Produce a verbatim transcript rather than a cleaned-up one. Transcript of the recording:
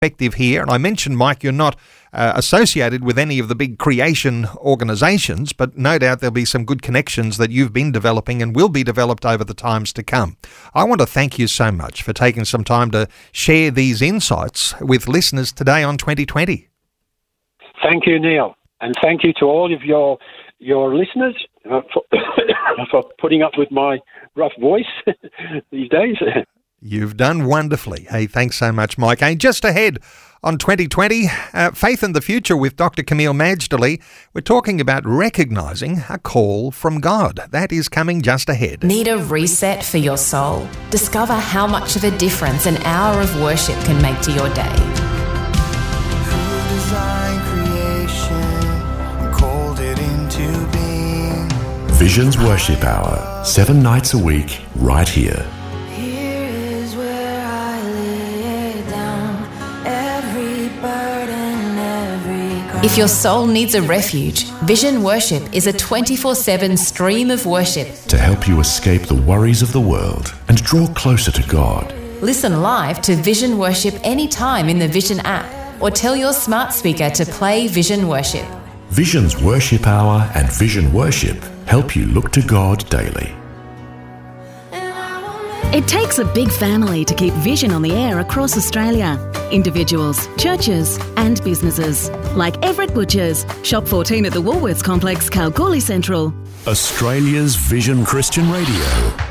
perspective here. And I mentioned, Mike, you're not uh, associated with any of the big creation organisations, but no doubt there'll be some good connections that you've been developing and will be developed over the times to come. I want to thank you so much for taking some time to share these insights with listeners today on twenty twenty. Thank you, Neil. And thank you to all of your your listeners uh, for, for putting up with my rough voice these days. You've done wonderfully. Hey, thanks so much, Mike. And just ahead on twenty twenty, uh, Faith in the Future with Doctor Camille Majdali, we're talking about recognising a call from God. That is coming just ahead. Need a reset for your soul? Discover how much of a difference an hour of worship can make to your day. Visions Worship Hour, seven nights a week, right here. Here is where I lay down every burden, every cross. If your soul needs a refuge, Vision Worship is a twenty-four seven stream of worship To help you escape the worries of the world and draw closer to God. Listen live to Vision Worship anytime in the Vision app or tell your smart speaker to play Vision Worship. Visions Worship Hour and Vision Worship help you look to God daily. It takes a big family to keep Vision on the air across Australia. Individuals, churches and businesses. Like Everett Butchers, Shop fourteen at the Woolworths Complex, Kalgoorlie Central. Australia's Vision Christian Radio.